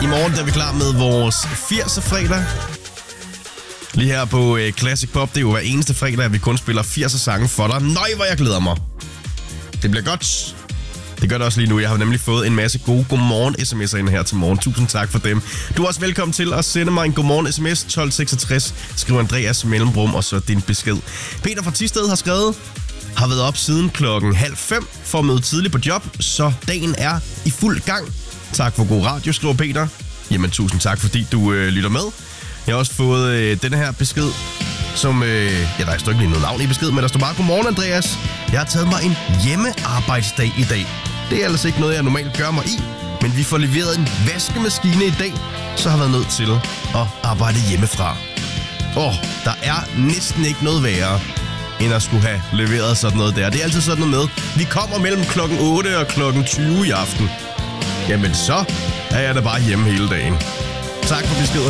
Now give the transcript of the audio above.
I morgen er vi klar med vores 80'er fredag. Lige her på Classic Pop, det er jo hver eneste fredag, at vi kun spiller 80'er sange for dig. Nøj, hvor jeg glæder mig. Det bliver godt. Det gør det også lige nu. Jeg har nemlig fået en masse gode godmorgen-sms'er ind her til morgen. Tusind tak for dem. Du er også velkommen til at sende mig en godmorgen-sms 1266. Skriv Andreas mellemrum og så din besked. Peter fra Thisted har skrevet: har været op siden 4:30 for at møde tidligt på job, så dagen er i fuld gang. Tak for god radio, skriver Peter. Jamen, tusind tak, fordi du lytter med. Jeg har også fået denne her besked, som... der står ikke lige noget navn i besked, men der står bare: godmorgen, Andreas. Jeg har taget mig en hjemmearbejdsdag i dag. Det er altså ikke noget, jeg normalt gør mig i, men vi får leveret en vaskemaskine i dag, så har jeg været nødt til at arbejde hjemmefra. Der er næsten ikke noget værre, end at skulle have leveret sådan noget der. Det er altid sådan noget med: vi kommer mellem klokken 8 og klokken 20 i aften. Jamen, så er jeg da bare hjemme hele dagen. Tak for beskeden.